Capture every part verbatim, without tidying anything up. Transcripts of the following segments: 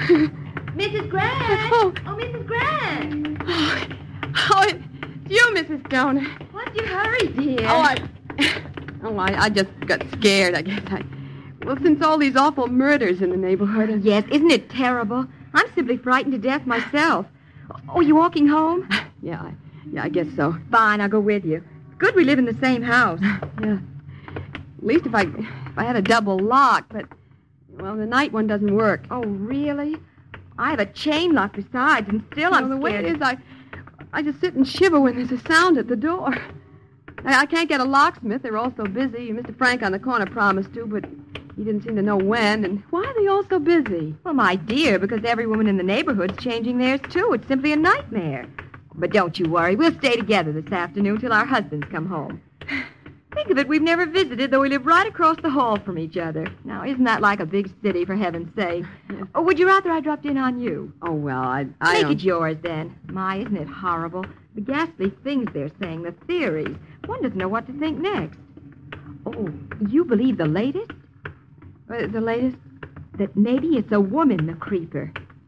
Missus Grant! Oh. oh, Missus Grant! Oh, oh, it's you, Missus Stone. What's your hurry, dear? Oh, I... Oh, I, I just got scared, I guess. I... Well, since all these awful murders in the neighborhood... And... Yes, isn't it terrible? I'm simply frightened to death myself. Oh, you walking home? Yeah, I, yeah, I guess so. Fine, I'll go with you. Good we live in the same house. Yeah. At least if I, if I had a double lock, but... Well, the night one doesn't work. Oh, really? I have a chain lock besides, and still well, I'm the scared. way it is, I, I just sit and shiver when there's a sound at the door. I, I can't get a locksmith. They're all so busy. Mister Frank on the corner promised to, but he didn't seem to know when. And why are they all so busy? Well, my dear, because every woman in the neighborhood's changing theirs, too. It's simply a nightmare. But don't you worry. We'll stay together this afternoon till our husbands come home. Think of it, we've never visited, though we live right across the hall from each other. Now, isn't that like a big city, for heaven's sake? Or would you rather I dropped in on you? Oh, well, I, I Make don't... it yours, then. My, isn't it horrible? The ghastly things they're saying, the theories. One doesn't know what to think next. Oh, you believe the latest? Uh, the latest? That maybe it's a woman, the creeper.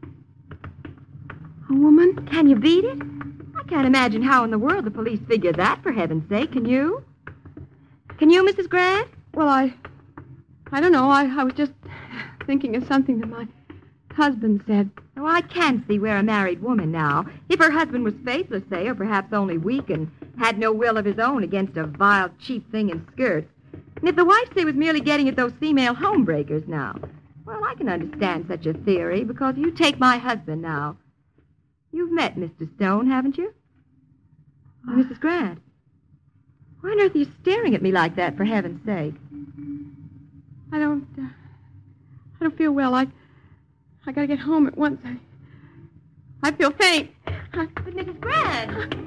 A woman? Can you beat it? I can't imagine how in the world the police figure that, for heaven's sake. Can you? Can you, Missus Grant? Well, I... I don't know. I, I was just thinking of something that my husband said. Oh, I can see we're a married woman now. If her husband was faithless, say, or perhaps only weak and had no will of his own against a vile, cheap thing in skirts. And if the wife, say, was merely getting at those female homebreakers now. Well, I can understand such a theory, because you take my husband now. You've met Mister Stone, haven't you? Oh, Missus Grant. Why on earth are you staring at me like that, for heaven's sake? I don't... Uh, I don't feel well. I... I gotta get home at once. I... I feel faint. I... But Missus Grant...